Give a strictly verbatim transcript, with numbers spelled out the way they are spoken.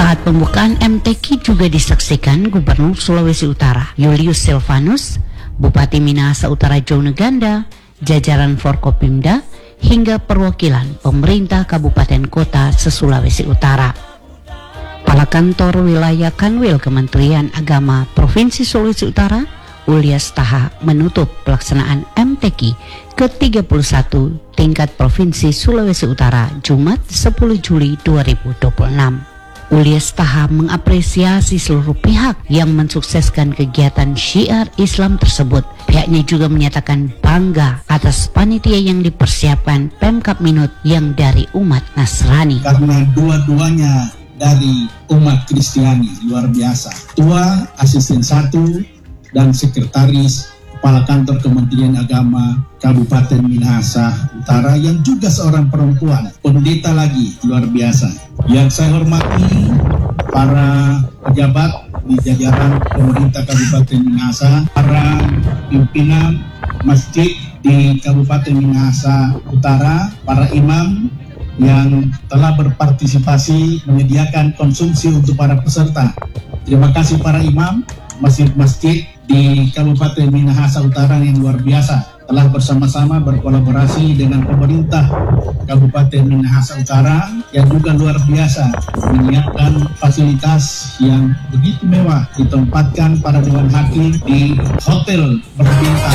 Saat pembukaan M T Q juga disaksikan Gubernur Sulawesi Utara Julius Silvanus, Bupati Minahasa Utara Joneganda, jajaran Forkopimda, hingga perwakilan pemerintah kabupaten kota se-Sulawesi Utara. Kepala Kantor Wilayah Kanwil Kementerian Agama Provinsi Sulawesi Utara, Ulias Taha, menutup pelaksanaan M T Q ke tiga puluh satu tingkat Provinsi Sulawesi Utara Jumat sepuluh Juli dua ribu dua puluh enam. Ulias Taha mengapresiasi seluruh pihak yang mensukseskan kegiatan syiar Islam tersebut. Pihaknya juga menyatakan bangga atas panitia yang dipersiapkan Pemkab Minut yang dari umat Nasrani. Karena dua-duanya dari umat Kristiani, luar biasa. Tua, asisten satu, dan sekretaris Kepala Kantor Kementerian Agama Kabupaten Minahasa Utara yang juga seorang perempuan, pendeta lagi, luar biasa. Yang saya hormati para pejabat di jajaran pemerintah Kabupaten Minahasa, para pimpinan masjid di Kabupaten Minahasa Utara, para imam yang telah berpartisipasi menyediakan konsumsi untuk para peserta. Terima kasih para imam masjid-masjid di Kabupaten Minahasa Utara yang luar biasa telah bersama-sama berkolaborasi dengan pemerintah Kabupaten Minahasa Utara yang juga luar biasa menyiapkan fasilitas yang begitu mewah, ditempatkan para dewan hakim di hotel berbintang.